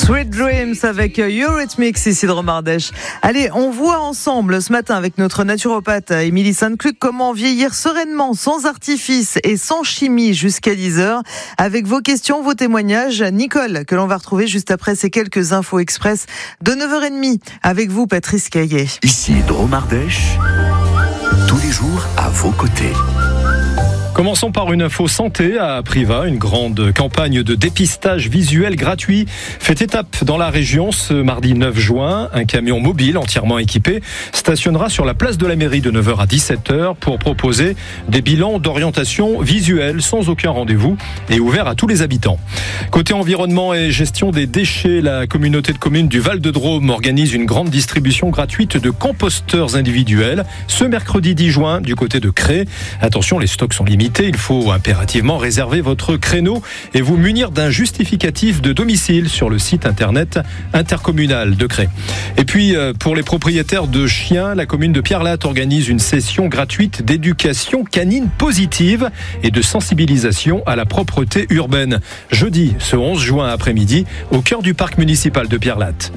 Sweet Dreams avec Eurythmics ici de Romardèche. Allez, on voit ensemble ce matin avec notre naturopathe Émilie Sainte-Cluc comment vieillir sereinement, sans artifice et sans chimie jusqu'à 10h. Avec vos questions, vos témoignages, Nicole, que l'on va retrouver juste après ces quelques infos express de 9h30. Avec vous, Patrice Caillet. Ici de Romardèche, tous les jours à vos côtés. Commençons par une info santé à Privas. Une grande campagne de dépistage visuel gratuit fait étape dans la région ce mardi 9 juin. Un camion mobile entièrement équipé stationnera sur la place de la mairie de 9h à 17h pour proposer des bilans d'orientation visuelle sans aucun rendez-vous et ouvert à tous les habitants. Côté environnement et gestion des déchets, la communauté de communes du Val-de-Drôme organise une grande distribution gratuite de composteurs individuels ce mercredi 10 juin du côté de Cré. Attention, les stocks sont limités. Il faut impérativement réserver votre créneau et vous munir d'un justificatif de domicile sur le site internet intercommunal de Cré. Et puis, pour les propriétaires de chiens, la commune de Pierrelatte organise une session gratuite d'éducation canine positive et de sensibilisation à la propreté urbaine. Jeudi, ce 11 juin après-midi, au cœur du parc municipal de Pierrelatte.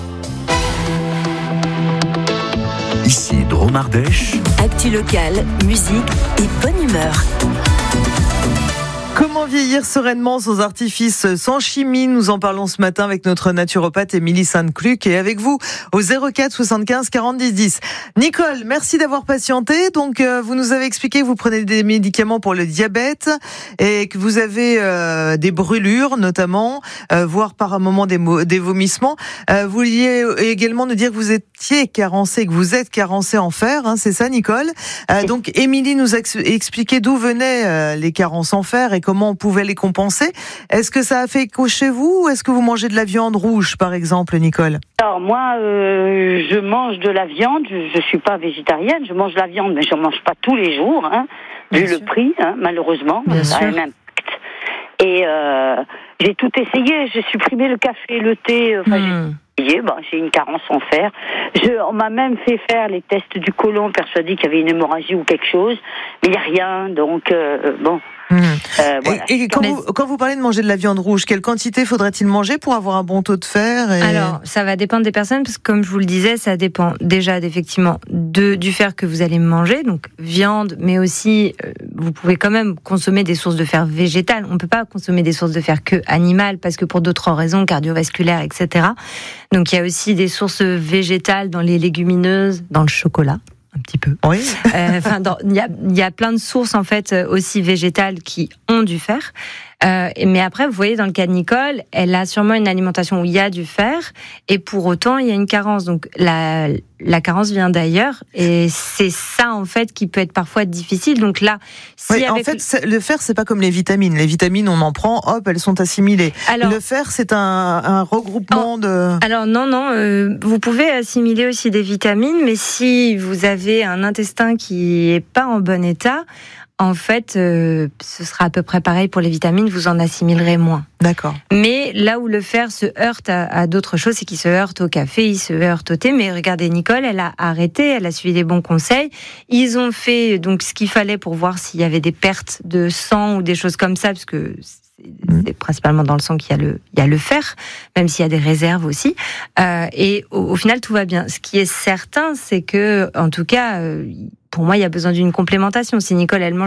Ici de Romardèche. Actu locale, musique et bonne humeur. Comment vieillir sereinement, sans artifice, sans chimie? Nous en parlons ce matin avec notre naturopathe Émilie Sainte-Cluc et avec vous au 04 75 40 10 10. Nicole, merci d'avoir patienté. Donc, vous nous avez expliqué que vous prenez des médicaments pour le diabète et que vous avez des brûlures notamment, voire par un moment des vomissements. Vous vouliez également nous dire que vous étiez carencé, que vous êtes carencé en fer, hein, c'est ça, Nicole? Donc, Émilie nous a expliqué d'où venaient les carences en fer et comment on pouvait les compenser. Est-ce que ça a fait écho chez vous ou est-ce que vous mangez de la viande rouge, par exemple, Nicole? Alors moi, je mange de la viande, je suis pas végétarienne, je mange de la viande, mais je mange pas tous les jours, hein, vu le prix, hein, malheureusement, ça a un impact. Et j'ai tout essayé, j'ai supprimé le café et le thé, j'ai une carence en fer. On m'a même fait faire les tests du côlon, persuadé qu'il y avait une hémorragie ou quelque chose, mais il n'y a rien, donc bon. Voilà. Et quand vous parlez de manger de la viande rouge, quelle quantité faudrait-il manger pour avoir un bon taux de fer? Alors, ça va dépendre des personnes, parce que comme je vous le disais, ça dépend déjà effectivement du fer que vous allez manger, donc viande, mais aussi vous pouvez quand même consommer des sources de fer végétales. On ne peut pas consommer des sources de fer que animales, parce que pour d'autres raisons, cardiovasculaires, etc. Donc il y a aussi des sources végétales dans les légumineuses, dans le chocolat. Un petit peu. Oui. Il y a plein de sources en fait aussi végétales qui ont du fer. Mais après, vous voyez, dans le cas de Nicole, elle a sûrement une alimentation où il y a du fer, et pour autant, il y a une carence. Donc, la carence vient d'ailleurs, et c'est ça, en fait, qui peut être parfois difficile. Donc là, en fait, le fer, c'est pas comme les vitamines. Les vitamines, on en prend, hop, elles sont assimilées. Alors, le fer, c'est un regroupement de... Alors, non, vous pouvez assimiler aussi des vitamines, mais si vous avez un intestin qui est pas en bon état, en fait, ce sera à peu près pareil pour les vitamines, vous en assimilerez moins. D'accord. Mais là où le fer se heurte à d'autres choses, c'est qu'il se heurte au café, il se heurte au thé. Mais regardez, Nicole, elle a arrêté, elle a suivi des bons conseils. Ils ont fait donc ce qu'il fallait pour voir s'il y avait des pertes de sang ou des choses comme ça, parce que c'est principalement dans le sang qu'il y a le fer, même s'il y a des réserves aussi. Et au final, tout va bien. Ce qui est certain, c'est que, en tout cas, pour moi, il y a besoin d'une complémentation. Si Nicole, elle mange